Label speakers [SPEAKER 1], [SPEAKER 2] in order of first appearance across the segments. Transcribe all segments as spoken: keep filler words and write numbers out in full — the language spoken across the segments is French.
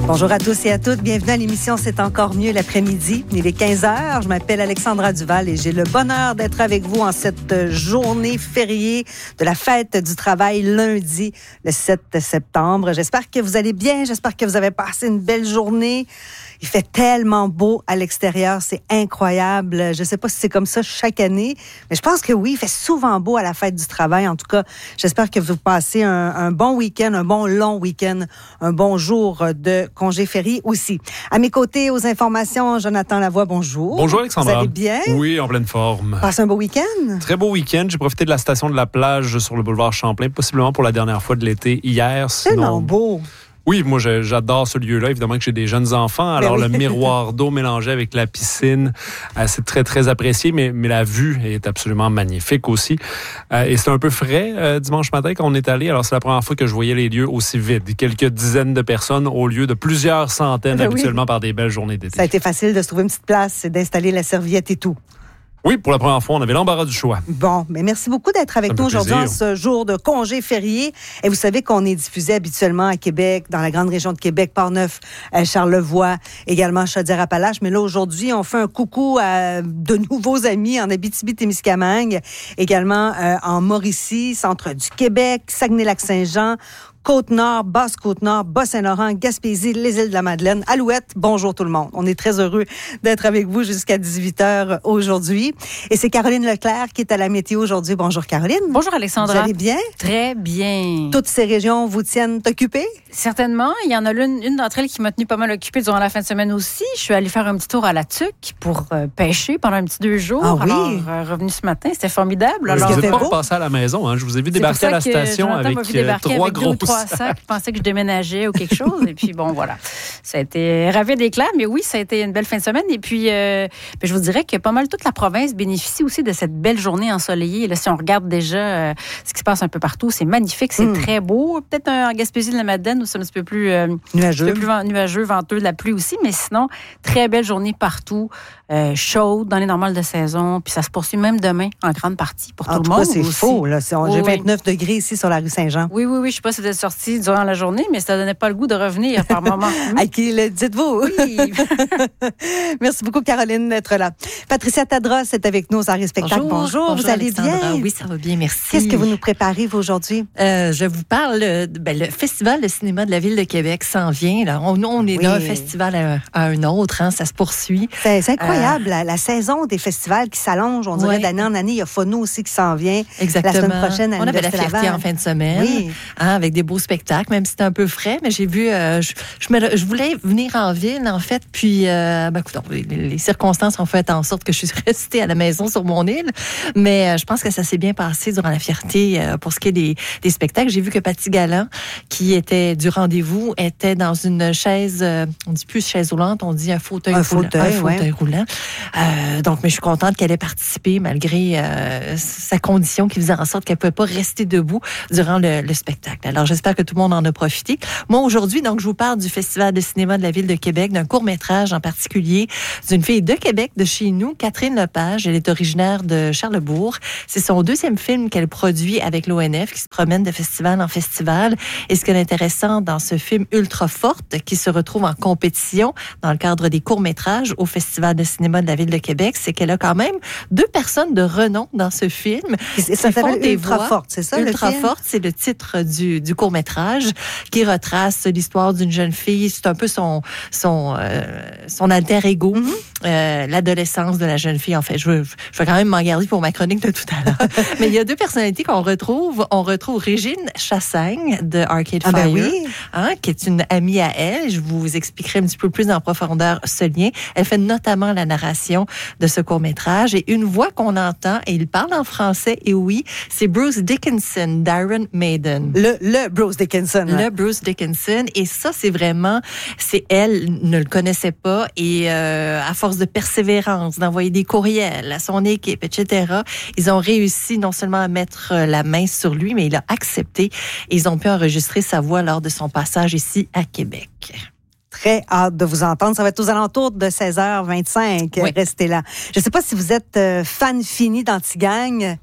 [SPEAKER 1] Bonjour à tous et à toutes. Bienvenue à l'émission C'est encore mieux l'après-midi. Il est quinze heures. Je m'appelle Alexandra Duval et j'ai le bonheur d'être avec vous en cette journée fériée de la fête du travail lundi, le sept septembre. J'espère que vous allez bien. J'espère que vous avez passé une belle journée. Il fait tellement beau à l'extérieur, c'est incroyable. Je ne sais pas si c'est comme ça chaque année, mais je pense que oui, il fait souvent beau à la fête du travail. En tout cas, j'espère que vous passez un, un bon week-end, un bon long week-end, un bon jour de congé férié aussi. À mes côtés, aux informations, Jonathan Lavoie, bonjour.
[SPEAKER 2] Bonjour Alexandra.
[SPEAKER 1] Vous allez bien?
[SPEAKER 2] Oui, en pleine forme.
[SPEAKER 1] Passez un beau week-end?
[SPEAKER 2] Très beau week-end. J'ai profité de la station de la plage sur le boulevard Champlain, possiblement pour la dernière fois de l'été hier.
[SPEAKER 1] Sinon... Tellement beau.
[SPEAKER 2] Oui, moi, j'adore ce lieu-là. Évidemment que j'ai des jeunes enfants. Alors, oui. Le miroir d'eau mélangé avec la piscine, euh, c'est très, très apprécié, mais, mais la vue est absolument magnifique aussi. Euh, et c'est un peu frais euh, dimanche matin quand on est allé. Alors, c'est la première fois que je voyais les lieux aussi vides. Quelques dizaines de personnes au lieu de plusieurs centaines ben habituellement oui. par des belles journées d'été.
[SPEAKER 1] Ça a été facile de se trouver une petite place et d'installer la serviette et tout.
[SPEAKER 2] Oui, pour la première fois, on avait l'embarras du choix.
[SPEAKER 1] Bon, mais merci beaucoup d'être avec nous aujourd'hui en ce jour de congé férié. Et vous savez qu'on est diffusé habituellement à Québec, dans la grande région de Québec, Port-Neuf, Charlevoix, également Chaudière-Appalaches. Mais là, aujourd'hui, on fait un coucou à de nouveaux amis en Abitibi-Témiscamingue, également euh, en Mauricie, centre du Québec, Saguenay-Lac-Saint-Jean, Côte-Nord, Basse-Côte-Nord, Bas-Saint-Laurent, Gaspésie, les îles de la Madeleine, Alouette. Bonjour tout le monde. On est très heureux d'être avec vous jusqu'à dix-huit heures aujourd'hui. Et c'est Caroline Leclerc qui est à la météo aujourd'hui. Bonjour Caroline.
[SPEAKER 3] Bonjour Alexandra.
[SPEAKER 1] Vous allez bien?
[SPEAKER 3] Très bien.
[SPEAKER 1] Toutes ces régions vous tiennent occupées?
[SPEAKER 3] Certainement. Il y en a l'une, une d'entre elles qui m'a tenue pas mal occupée durant la fin de semaine aussi. Je suis allée faire un petit tour à la Tuque pour euh, pêcher pendant un petit deux jours.
[SPEAKER 1] Ah oui?
[SPEAKER 3] Alors, euh, revenu ce matin, c'était formidable.
[SPEAKER 2] Alors,
[SPEAKER 3] Alors,
[SPEAKER 2] vous n'êtes pas repassé à la maison. Hein? Je vous ai vu débarquer à la station avec euh, trois
[SPEAKER 3] avec
[SPEAKER 2] gros
[SPEAKER 3] trois sacs. Je pensais que je déménageais ou quelque chose. Et puis, bon, voilà. Ça a été ravi d'éclat, mais oui, ça a été une belle fin de semaine. Et puis, euh, puis je vous dirais que pas mal toute la province bénéficie aussi de cette belle journée ensoleillée. Là, si on regarde déjà euh, ce qui se passe un peu partout, c'est magnifique, c'est mmh. très beau. Peut-être un, en Gaspésie de la Madeleine où c'est un petit peu plus, euh,
[SPEAKER 1] nuageux.
[SPEAKER 3] Un peu plus nuageux, venteux, de la pluie aussi. Mais sinon, très belle journée partout. Euh, chaude dans les normales de saison. Puis ça se poursuit même demain en grande partie pour
[SPEAKER 1] en
[SPEAKER 3] tout,
[SPEAKER 1] tout
[SPEAKER 3] le monde.
[SPEAKER 1] En tout cas, c'est
[SPEAKER 3] aussi.
[SPEAKER 1] faux. Là. C'est,
[SPEAKER 3] oui,
[SPEAKER 1] j'ai
[SPEAKER 3] oui.
[SPEAKER 1] vingt-neuf degrés ici sur la rue Saint-Jean.
[SPEAKER 3] Oui, oui, oui. Je ne sais pas si vous êtes sorti durant la journée, mais ça ne donnait pas le goût de revenir par moment.
[SPEAKER 1] À qui le dites-vous?
[SPEAKER 3] Oui.
[SPEAKER 1] Merci beaucoup, Caroline, d'être là. Patricia Tadros est avec nous au Arrêt Spectacle.
[SPEAKER 4] Bonjour.
[SPEAKER 1] Bonjour,
[SPEAKER 4] Bonjour,
[SPEAKER 1] vous allez
[SPEAKER 4] Alexandra.
[SPEAKER 1] bien?
[SPEAKER 4] Oui, ça va bien, merci.
[SPEAKER 1] Qu'est-ce que vous nous préparez, vous, aujourd'hui?
[SPEAKER 4] Euh, je vous parle, ben, le Festival de cinéma de la Ville de Québec s'en vient. Là. On, on est oui. d'un festival à, à un autre, hein, ça se poursuit.
[SPEAKER 1] C'est, c'est incroyable, euh, la, la saison des festivals qui s'allonge, on dirait, ouais. d'année en année. Il y a Phono aussi qui s'en vient.
[SPEAKER 4] Exactement.
[SPEAKER 1] La semaine prochaine, à
[SPEAKER 4] on avait la Fierté
[SPEAKER 1] Laval.
[SPEAKER 4] En fin de semaine,
[SPEAKER 1] oui.
[SPEAKER 4] hein, avec des beaux spectacles, même si c'était un peu frais, mais j'ai vu, euh, je, je, me, je voulais venir en ville, en fait, puis, euh, ben, écoute, les, les circonstances ont fait en sorte que je suis restée à la maison sur mon île, mais euh, je pense que ça s'est bien passé durant la Fierté euh, pour ce qui est des, des spectacles. J'ai vu que Paty Galland, qui était du rendez-vous, était dans une chaise, euh, on dit plus chaise roulante, on dit un fauteuil
[SPEAKER 1] un
[SPEAKER 4] roulant.
[SPEAKER 1] Fauteuil,
[SPEAKER 4] un fauteuil
[SPEAKER 1] ouais.
[SPEAKER 4] roulant. Euh, donc, mais je suis contente qu'elle ait participé malgré euh, sa condition qui faisait en sorte qu'elle ne pouvait pas rester debout durant le, le spectacle. Alors, j'espère que tout le monde en a profité. Moi, aujourd'hui, donc, je vous parle du Festival de cinéma de la Ville de Québec, d'un court-métrage en particulier d'une fille de Québec, de chez nous, Catherine Lepage. Elle est originaire de Charlesbourg. C'est son deuxième film qu'elle produit avec l'O N F, qui se promène de festival en festival. Et ce qui est intéressant dans ce film ultra forte, qui se retrouve en compétition dans le cadre des courts-métrages au Festival de cinéma de la Ville de Québec, c'est qu'elle a quand même deux personnes de renom dans ce film.
[SPEAKER 1] Ça s'appelle Ultra Forte, c'est ça,
[SPEAKER 4] Ultra
[SPEAKER 1] le film?
[SPEAKER 4] Forte, c'est le titre du, du court-métrage qui retrace l'histoire d'une jeune fille. C'est un peu son, son, euh, son alter ego, mm-hmm. euh, l'adolescence de la jeune fille. En fait, je veux, je vais quand même m'en garder pour ma chronique de tout à l'heure. Mais il y a deux personnalités qu'on retrouve. On retrouve Régine Chassagne de Arcade
[SPEAKER 1] ah
[SPEAKER 4] Fire,
[SPEAKER 1] ben oui.
[SPEAKER 4] hein, qui est une amie à elle. Je vous expliquerai un petit peu plus en profondeur ce lien. Elle fait notamment la narration de ce court-métrage et une voix qu'on entend, et il parle en français, et oui, c'est Bruce Dickinson d'Iron Maiden.
[SPEAKER 1] Le, le Bruce Dickinson.
[SPEAKER 4] Le Bruce Dickinson. Et ça, c'est vraiment, c'est elle ne le connaissait pas et euh, à force de persévérance, d'envoyer des courriels à son équipe, et cetera, ils ont réussi non seulement à mettre la main sur lui, mais il a accepté et ils ont pu enregistrer sa voix lors de son passage ici à Québec.
[SPEAKER 1] Très hâte de vous entendre. Ça va être aux alentours de seize heures vingt-cinq.
[SPEAKER 4] Oui.
[SPEAKER 1] Restez là. Je ne sais pas si vous êtes euh, fan fini d'Antigagne.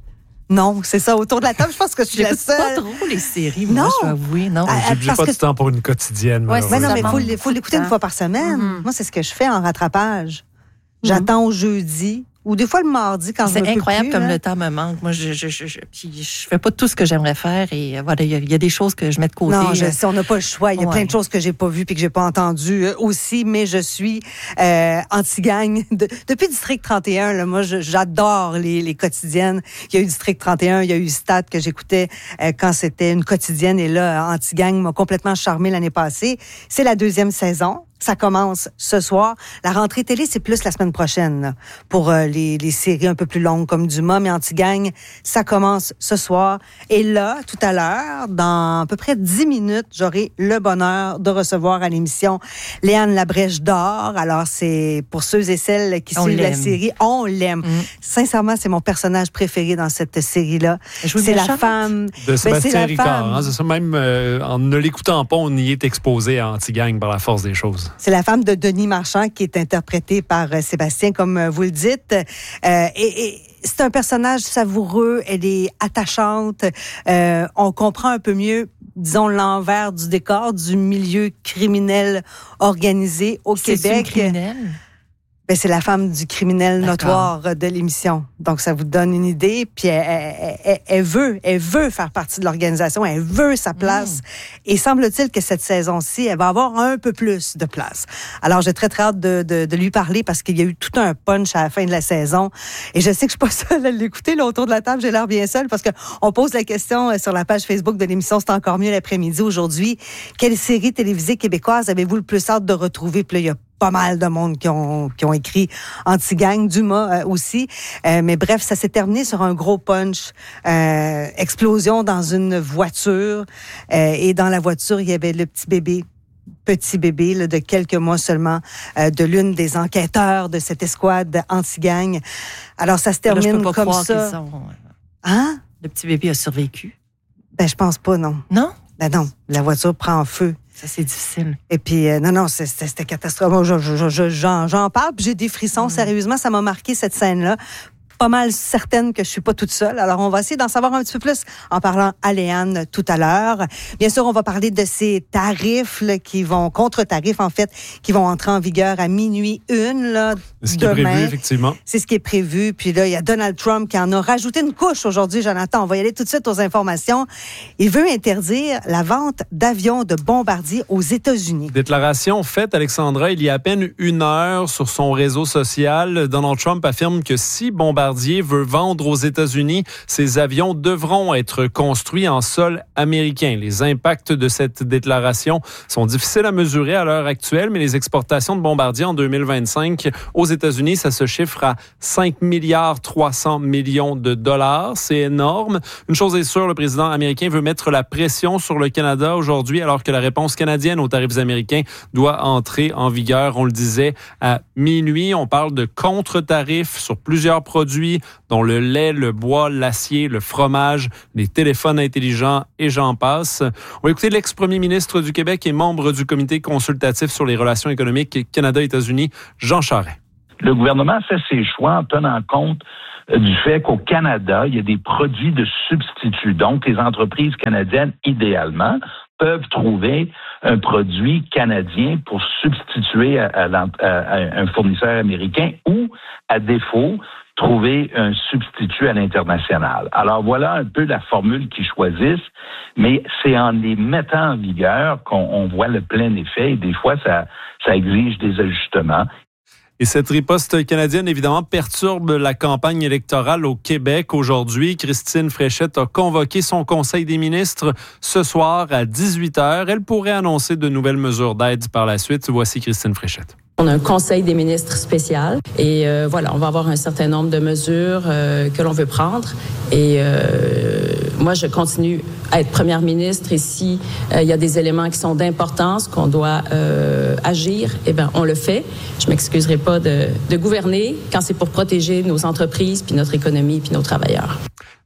[SPEAKER 1] Non, c'est ça. Autour de la table, je pense que je suis la seule.
[SPEAKER 4] Pas trop les séries, moi,
[SPEAKER 1] non.
[SPEAKER 4] je dois avouer. Non.
[SPEAKER 2] Ah, j'ai pas
[SPEAKER 1] que...
[SPEAKER 2] de temps pour une quotidienne.
[SPEAKER 1] Ouais, mais non, mais il faut, faut l'écouter une fois par semaine. Mm-hmm. Moi, c'est ce que je fais en rattrapage. Mm-hmm. J'attends au jeudi. Ou des fois le mardi quand je me peux plus.
[SPEAKER 4] C'est incroyable comme
[SPEAKER 1] là.
[SPEAKER 4] Le temps me manque. Moi, je je, je, je, puis je fais pas tout ce que j'aimerais faire et voilà, il y, y a des choses que je mets de côté.
[SPEAKER 1] Non, je sais, on n'a pas le choix. Il y a ouais. plein de choses que j'ai pas vues puis que j'ai pas entendues euh, aussi, mais je suis euh, anti-gang. De, depuis District trente et un, là, moi, je, j'adore les, les quotidiennes. Il y a eu District trente et un, il y a eu Stat que j'écoutais euh, quand c'était une quotidienne et là, anti-gang m'a complètement charmé l'année passée. C'est la deuxième saison. Ça commence ce soir. La rentrée télé, c'est plus la semaine prochaine là, pour euh, les, les séries un peu plus longues comme Dumas, mais Anti-Gang, ça commence ce soir. Et là, tout à l'heure, dans à peu près dix minutes, j'aurai le bonheur de recevoir à l'émission Léane Labrèche d'Or. Alors, c'est pour ceux et celles qui on suivent l'aime. La série, on l'aime. Mm. Sincèrement, c'est mon personnage préféré dans cette série-là. C'est la femme...
[SPEAKER 2] De Sébastien ben, Ricard. Hein, c'est ça, même euh, en ne l'écoutant pas, on y est exposé à Anti-Gang par la force des choses.
[SPEAKER 1] C'est la femme de Denis Marchand qui est interprétée par euh, Sébastien, comme euh, vous le dites. Euh, et, et c'est un personnage savoureux, elle est attachante. Euh, on comprend un peu mieux, disons, l'envers du décor du milieu criminel organisé au
[SPEAKER 4] c'est
[SPEAKER 1] Québec.
[SPEAKER 4] C'est criminel?
[SPEAKER 1] Ben, c'est la femme du criminel D'accord. notoire de l'émission. Donc, ça vous donne une idée. Puis, elle, elle, elle, elle veut, elle veut faire partie de l'organisation. Elle veut sa place. Mmh. Et semble-t-il que cette saison-ci, elle va avoir un peu plus de place. Alors, j'ai très, très hâte de, de, de lui parler parce qu'il y a eu tout un punch à la fin de la saison. Et je sais que je suis pas seule à l'écouter. Là, autour de la table, j'ai l'air bien seule parce que on pose la question sur la page Facebook de l'émission C'est encore mieux l'après-midi aujourd'hui. Quelle série télévisée québécoise avez-vous le plus hâte de retrouver? Puis là, il y a pas mal de monde qui ont, qui ont écrit Anti-Gang, Dumas euh, aussi. Euh, mais bref, ça s'est terminé sur un gros punch. Euh, explosion dans une voiture. Euh, et dans la voiture, il y avait le petit bébé. Petit bébé là, de quelques mois seulement euh, de l'une des enquêteurs de cette escouade Anti-Gang. Alors, ça se termine là, je peux pas comme ça. Sont... Hein?
[SPEAKER 4] Le petit bébé a survécu?
[SPEAKER 1] Ben, je pense pas, non.
[SPEAKER 4] Non?
[SPEAKER 1] Ben non, la voiture prend feu.
[SPEAKER 4] Ça, c'est difficile.
[SPEAKER 1] Et puis, euh, non, non, c'était, c'était catastrophique. Moi, je, je, je, j'en, j'en parle, puis j'ai des frissons. Mmh. Sérieusement, ça m'a marqué, cette scène-là. Pas mal certaine que je suis pas toute seule. Alors, on va essayer d'en savoir un petit peu plus en parlant à Léane tout à l'heure. Bien sûr, on va parler de ces tarifs là, qui vont, contre-tarifs en fait, qui vont entrer en vigueur à minuit une là,
[SPEAKER 2] c'est ce
[SPEAKER 1] demain.
[SPEAKER 2] qui est prévu, effectivement.
[SPEAKER 1] C'est ce qui est prévu. Puis là, il y a Donald Trump qui en a rajouté une couche aujourd'hui, Jonathan. On va y aller tout de suite aux informations. Il veut interdire la vente d'avions de bombardiers aux États-Unis.
[SPEAKER 2] Déclaration faite, Alexandra, il y a à peine une heure sur son réseau social. Donald Trump affirme que si bombardiers veut vendre aux États-Unis, ces avions devront être construits en sol américain. Les impacts de cette déclaration sont difficiles à mesurer à l'heure actuelle, mais les exportations de bombardiers en deux mille vingt-cinq aux États-Unis, ça se chiffre à cinq milliards trois cents millions de dollars. C'est énorme. Une chose est sûre, le président américain veut mettre la pression sur le Canada aujourd'hui, alors que la réponse canadienne aux tarifs américains doit entrer en vigueur, on le disait, à minuit. On parle de contre-tarifs sur plusieurs produits, dont le lait, le bois, l'acier, le fromage, les téléphones intelligents et j'en passe. On va écouter l'ex-premier ministre du Québec et membre du comité consultatif sur les relations économiques Canada-États-Unis, Jean Charest.
[SPEAKER 5] Le gouvernement fait ses choix en tenant compte du fait qu'au Canada, il y a des produits de substitut. Donc, les entreprises canadiennes, idéalement, peuvent trouver un produit canadien pour substituer à, à, à un fournisseur américain ou, à défaut, trouver un substitut à l'international. Alors, voilà un peu la formule qu'ils choisissent, mais c'est en les mettant en vigueur qu'on on voit le plein effet et des fois, ça, ça exige des ajustements.
[SPEAKER 2] Et cette riposte canadienne, évidemment, perturbe la campagne électorale au Québec aujourd'hui. Christine Fréchette a convoqué son conseil des ministres ce soir à dix-huit heures. Elle pourrait annoncer de nouvelles mesures d'aide par la suite. Voici Christine Fréchette.
[SPEAKER 6] On a un conseil des ministres spécial et euh, voilà, on va avoir un certain nombre de mesures euh, que l'on veut prendre. Et euh, moi, je continue à être première ministre et si euh, il y a des éléments qui sont d'importance, qu'on doit euh, agir, eh bien, on le fait. Je m'excuserai pas de, de gouverner quand c'est pour protéger nos entreprises, puis notre économie, puis nos travailleurs.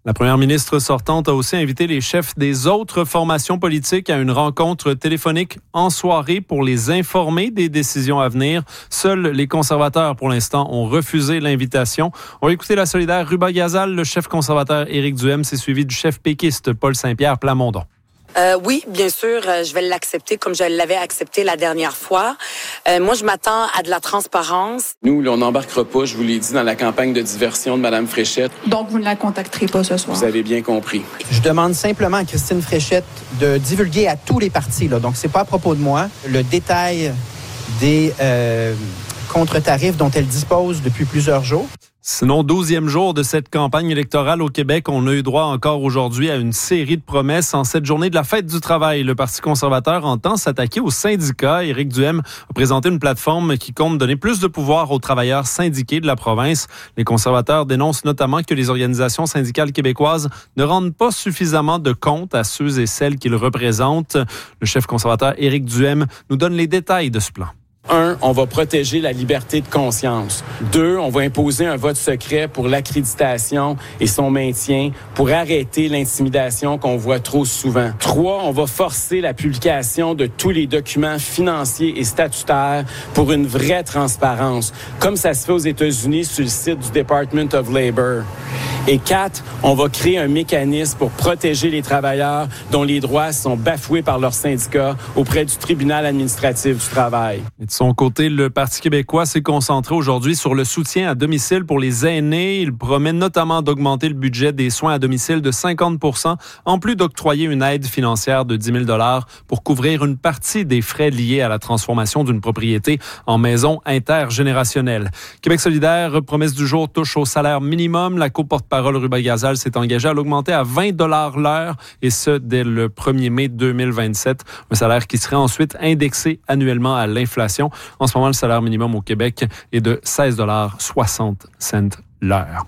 [SPEAKER 2] La première ministre sortante a aussi invité les chefs des autres formations politiques à une rencontre téléphonique en soirée pour les informer des décisions à venir. Seuls les conservateurs, pour l'instant, ont refusé l'invitation. On va écouter la solidaire Ruba Gazal, le chef conservateur Éric Duhem, s'est suivi du chef péquiste Paul Saint-Pierre Plamondon.
[SPEAKER 7] Euh, oui, bien sûr, euh, je vais l'accepter comme je l'avais accepté la dernière fois. Euh, moi, je m'attends à de la transparence.
[SPEAKER 8] Nous, là, on n'embarquera pas, je vous l'ai dit, dans la campagne de diversion de Mme Fréchette.
[SPEAKER 9] Donc, vous ne la contacterez pas ce soir?
[SPEAKER 8] Vous avez bien compris.
[SPEAKER 10] Je demande simplement à Christine Fréchette de divulguer à tous les partis, là, donc c'est pas à propos de moi, le détail des euh, contre-tarifs dont elle dispose depuis plusieurs jours.
[SPEAKER 2] Sinon, douzième jour de cette campagne électorale au Québec, on a eu droit encore aujourd'hui à une série de promesses. En cette journée de la fête du travail, le Parti conservateur entend s'attaquer aux syndicats. Éric Duhem a présenté une plateforme qui compte donner plus de pouvoir aux travailleurs syndiqués de la province. Les conservateurs dénoncent notamment que les organisations syndicales québécoises ne rendent pas suffisamment de compte à ceux et celles qu'ils représentent. Le chef conservateur Éric Duhem nous donne les détails de ce plan.
[SPEAKER 8] Un, on va protéger la liberté de conscience. Deux, on va imposer un vote secret pour l'accréditation et son maintien pour arrêter l'intimidation qu'on voit trop souvent. Trois, on va forcer la publication de tous les documents financiers et statutaires pour une vraie transparence, comme ça se fait aux États-Unis sur le site du Department of Labor. Et quatre, on va créer un mécanisme pour protéger les travailleurs dont les droits sont bafoués par leurs syndicats auprès du tribunal administratif du travail.
[SPEAKER 2] Et de son côté, le Parti québécois s'est concentré aujourd'hui sur le soutien à domicile pour les aînés. Il promet notamment d'augmenter le budget des soins à domicile de cinquante pour cent, en plus d'octroyer une aide financière de dix mille dollars pour couvrir une partie des frais liés à la transformation d'une propriété en maison intergénérationnelle. Québec solidaire, promesse du jour, touche au salaire minimum. La co-porte-parole Ruba Gazal s'est engagée à l'augmenter à vingt dollars l'heure, et ce, dès le premier mai deux mille vingt-sept. Un salaire qui serait ensuite indexé annuellement à l'inflation. En ce moment, le salaire minimum au Québec est de seize dollars soixante l'heure.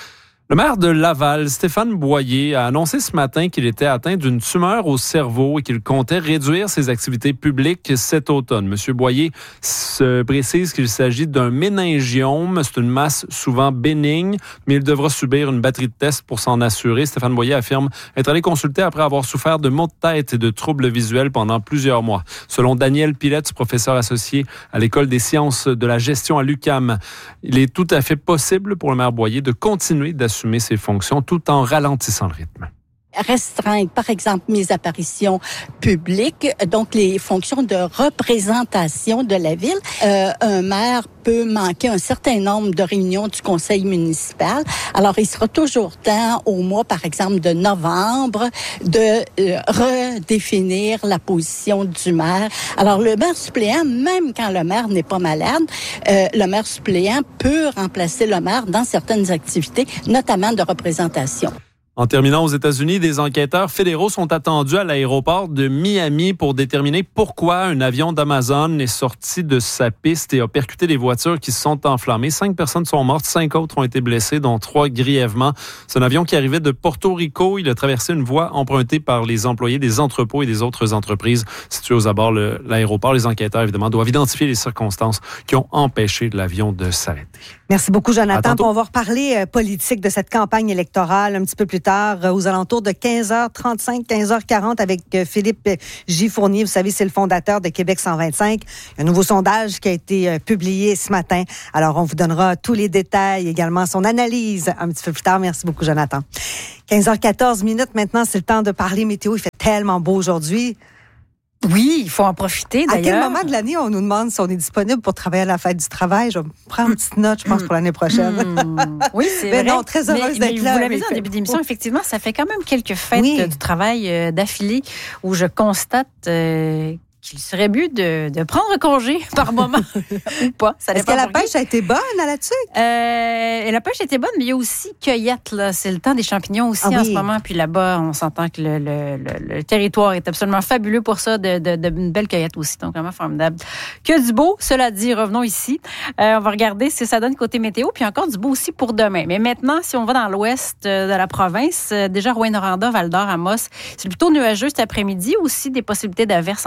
[SPEAKER 2] Le maire de Laval, Stéphane Boyer, a annoncé ce matin qu'il était atteint d'une tumeur au cerveau et qu'il comptait réduire ses activités publiques cet automne. Monsieur Boyer se précise qu'il s'agit d'un méningiome. C'est une masse souvent bénigne, mais il devra subir une batterie de tests pour s'en assurer. Stéphane Boyer affirme être allé consulter après avoir souffert de maux de tête et de troubles visuels pendant plusieurs mois. Selon Daniel Pilette, professeur associé à l'École des sciences de la gestion à l'U Q A M, il est tout à fait possible pour le maire Boyer de continuer d'assurer assumer ses fonctions tout en ralentissant le rythme.
[SPEAKER 11] Restreindre, par exemple, mes apparitions publiques, donc les fonctions de représentation de la ville. Euh, un maire peut manquer un certain nombre de réunions du conseil municipal. Alors, il sera toujours temps, au mois, par exemple, de novembre, de euh, redéfinir la position du maire. Alors, le maire suppléant, même quand le maire n'est pas malade, euh, le maire suppléant peut remplacer le maire dans certaines activités, notamment de représentation.
[SPEAKER 2] En terminant aux États-Unis, des enquêteurs fédéraux sont attendus à l'aéroport de Miami pour déterminer pourquoi un avion d'Amazon est sorti de sa piste et a percuté des voitures qui se sont enflammées. Cinq personnes sont mortes, cinq autres ont été blessées, dont trois grièvement. C'est un avion qui arrivait de Porto Rico. Il a traversé une voie empruntée par les employés des entrepôts et des autres entreprises situées aux abords de l'aéroport. Les enquêteurs, évidemment, doivent identifier les circonstances qui ont empêché l'avion de s'arrêter.
[SPEAKER 1] Merci beaucoup, Jonathan. On va reparler euh, politique de cette campagne électorale un petit peu plus tard, euh, aux alentours de quinze heures trente-cinq, quinze heures quarante, avec euh, Philippe J. Fournier. Vous savez, c'est le fondateur de Québec cent vingt-cinq. Un nouveau sondage qui a été euh, publié ce matin. Alors, on vous donnera tous les détails, également son analyse un petit peu plus tard. Merci beaucoup, Jonathan. quinze heures quatorze minutes maintenant, c'est le temps de parler météo. Il fait tellement beau aujourd'hui.
[SPEAKER 3] Oui, il faut en profiter d'ailleurs.
[SPEAKER 1] À quel moment de l'année on nous demande si on est disponible pour travailler à la fête du travail? Je vais prendre une petite note, je pense, pour l'année prochaine.
[SPEAKER 3] Mmh. Oui, c'est
[SPEAKER 1] mais
[SPEAKER 3] vrai.
[SPEAKER 1] non, très heureuse
[SPEAKER 3] mais,
[SPEAKER 1] d'être
[SPEAKER 3] mais
[SPEAKER 1] là.
[SPEAKER 3] Vous l'avez dit en début d'émission, effectivement, ça fait quand même quelques fêtes oui. du travail euh, d'affilée où je constate euh, qu'il serait mieux de, de prendre congé par moment ou pas. Ça
[SPEAKER 1] Est-ce que la pêche a été bonne à la tuque?
[SPEAKER 3] Euh, la pêche a été bonne, mais il y a aussi cueillette. Là. C'est le temps des champignons aussi ah, en oui. ce moment. Puis là-bas, on s'entend que le, le, le, le territoire est absolument fabuleux pour ça, de, de, de une belle cueillette aussi. Donc, vraiment formidable. Que du beau, cela dit, revenons ici. Euh, on va regarder ce que ça donne côté météo, puis encore du beau aussi pour demain. Mais maintenant, si on va dans l'ouest de la province, déjà Rouyn-Noranda, Val-d'Or, Amos, c'est plutôt nuageux cet après-midi. Aussi des possibilités d'averses en fin de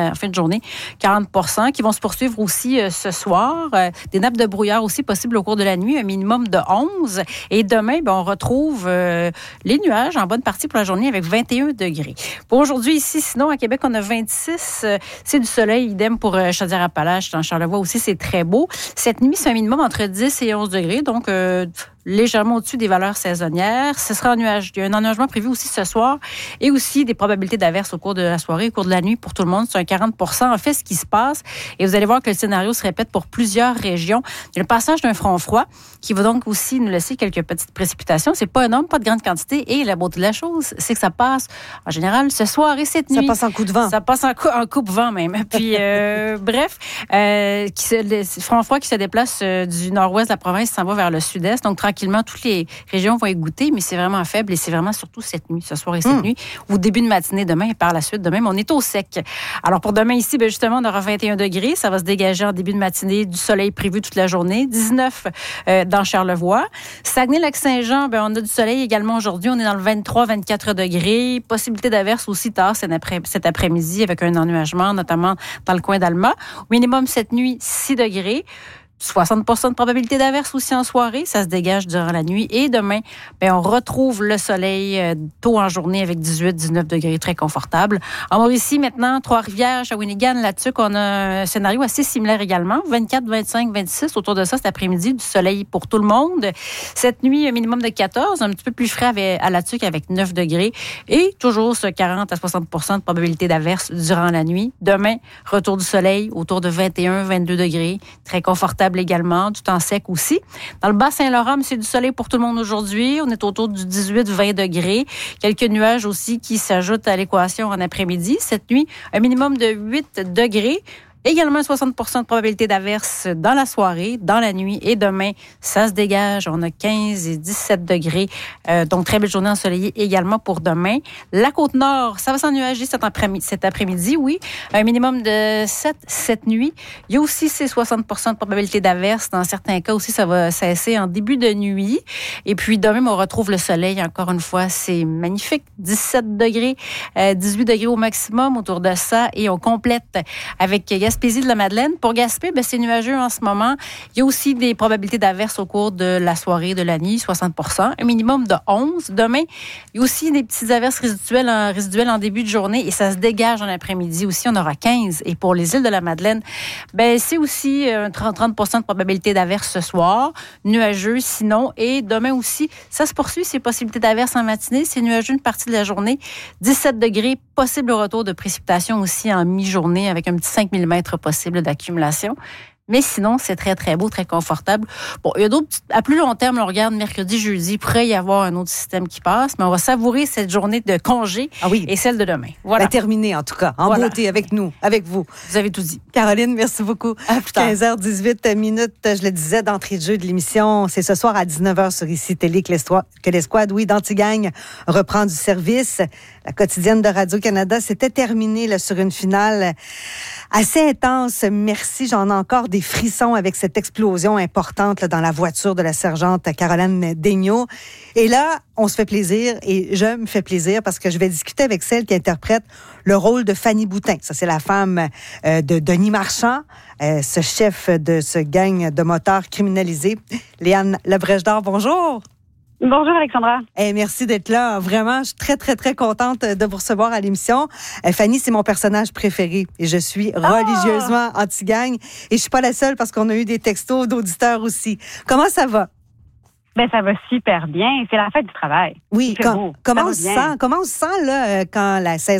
[SPEAKER 3] en fin de journée, quarante pour cent, qui vont se poursuivre aussi euh, ce soir. Euh, des nappes de brouillard aussi possibles au cours de la nuit, un minimum de onze. Et demain, ben, on retrouve euh, les nuages en bonne partie pour la journée avec vingt et un degrés. Pour aujourd'hui, ici, sinon, à Québec, on a vingt-six. Euh, c'est du soleil, idem pour euh, Chaudière-Appalaches, dans Charlevoix aussi, c'est très beau. Cette nuit, c'est un minimum entre dix et onze degrés, donc euh, légèrement au-dessus des valeurs saisonnières. Ce sera un nuage. Il y a un enneigement prévu aussi ce soir et aussi des probabilités d'averses au cours de la soirée, au cours de la nuit pour tout le monde. C'est un quarante pour cent. En fait, ce qui se passe, et vous allez voir que le scénario se répète pour plusieurs régions. Il y a le passage d'un front froid qui va donc aussi nous laisser quelques petites précipitations. C'est pas énorme, pas de grande quantité. Et la beauté de la chose, c'est que ça passe, en général, ce soir et cette nuit.
[SPEAKER 1] Ça passe en coup de vent.
[SPEAKER 3] Ça passe en, coup, en coupe-vent même. Puis, euh, bref, euh, qui se, le front froid qui se déplace euh, du nord-ouest de la province s'en va vers le sud-est. Donc, tranquillement, toutes les régions vont y goûter, mais c'est vraiment faible et c'est vraiment surtout cette nuit, ce soir et cette mmh. nuit, ou début de matinée demain et par la suite demain, on est au sec. Alors, pour demain ici, bien justement, on aura vingt et un degrés. Ça va se dégager en début de matinée, du soleil prévu toute la journée. dix-neuf euh, dans Charlevoix. Saguenay-Lac-Saint-Jean, bien, on a du soleil également aujourd'hui. On est dans le vingt-trois à vingt-quatre degrés. Possibilité d'averse aussi tard cet, après- cet après-midi avec un ennuagement, notamment dans le coin d'Alma. Au minimum cette nuit, six degrés. soixante pour cent de probabilité d'averse aussi en soirée. Ça se dégage durant la nuit. Et demain, bien, on retrouve le soleil euh, tôt en journée avec dix-huit à dix-neuf degrés, très confortable. En Mauricie, maintenant, Trois-Rivières, Shawinigan, là-dessus, on a un scénario assez similaire également. vingt-quatre, vingt-cinq, vingt-six, autour de ça, cet après-midi, du soleil pour tout le monde. Cette nuit, un minimum de quatorze, un petit peu plus frais avec, à là-dessus avec neuf degrés. Et toujours ce quarante à soixante pour cent de probabilité d'averse durant la nuit. Demain, retour du soleil autour de vingt et un, vingt-deux degrés, très confortable également, du temps sec aussi. Dans le Bas-Saint-Laurent, c'est du soleil pour tout le monde aujourd'hui. On est autour du dix-huit à vingt degrés. Quelques nuages aussi qui s'ajoutent à l'équation en après-midi. Cette nuit, un minimum de huit degrés. Également soixante pour cent de probabilité d'averse dans la soirée, dans la nuit et demain, ça se dégage. On a quinze et dix-sept degrés. Euh, donc, très belle journée ensoleillée également pour demain. La Côte-Nord, ça va s'ennuager cet après-midi, cet après-midi, oui. Un minimum de sept cette nuit. Il y a aussi ces soixante pour cent de probabilité d'averse. Dans certains cas aussi, ça va cesser en début de nuit. Et puis, demain, on retrouve le soleil. Encore une fois, c'est magnifique. dix-sept degrés, euh, dix-huit degrés au maximum autour de ça. Et on complète avec Gaspésie de la Madeleine. Pour Gaspé, ben, c'est nuageux en ce moment. Il y a aussi des probabilités d'averse au cours de la soirée, de la nuit, soixante pour cent. Un minimum de onze. Demain, il y a aussi des petites averses résiduelles en, résiduelles en début de journée et ça se dégage en après-midi aussi. On aura quinze. Et pour les îles de la Madeleine, ben, c'est aussi un trente pour cent de probabilité d'averse ce soir. Nuageux sinon. Et demain aussi, ça se poursuit, ces possibilités d'averse en matinée. C'est nuageux une partie de la journée. dix-sept degrés. Possible retour de précipitations aussi en mi-journée avec un petit cinq millimètres possible d'accumulation. Mais sinon, c'est très, très beau, très confortable. Bon, il y a d'autres... À plus long terme, on regarde mercredi, jeudi, il pourrait y avoir un autre système qui passe, mais on va savourer cette journée de congé
[SPEAKER 1] ah oui.
[SPEAKER 3] et celle de demain. Voilà.
[SPEAKER 1] Ben, terminé, en tout cas, en voilà. beauté, avec nous, avec vous.
[SPEAKER 3] Vous avez tout dit.
[SPEAKER 1] Caroline, merci beaucoup.
[SPEAKER 3] À plus tard.
[SPEAKER 1] quinze heures dix-huit minutes, je le disais, d'entrée de jeu de l'émission. C'est ce soir à dix-neuf heures sur Ici Télé que l'escouade, oui, d'Antigagne reprend du service. La quotidienne de Radio-Canada, c'était terminé là, sur une finale assez intense. Merci, j'en ai encore des frissons avec cette explosion importante là, dans la voiture de la sergente Caroline Daigneault. Et là, on se fait plaisir et je me fais plaisir parce que je vais discuter avec celle qui interprète le rôle de Fanny Boutin. Ça, c'est la femme euh, de Denis Marchand, euh, ce chef de ce gang de motards criminalisés. Léane Labrèche-Dard, bonjour.
[SPEAKER 12] Bonjour, Alexandra.
[SPEAKER 1] Eh, merci d'être là. Vraiment, je suis très, très, très contente de vous recevoir à l'émission. Euh, Fanny, c'est mon personnage préféré et je suis oh! religieusement anti-gang. Et je suis pas la seule parce qu'on a eu des textos d'auditeurs aussi. Comment ça va?
[SPEAKER 12] Ben, ça va super bien. C'est la fête du travail.
[SPEAKER 1] Oui, com- comment, on se sent, comment on se sent là, quand la saison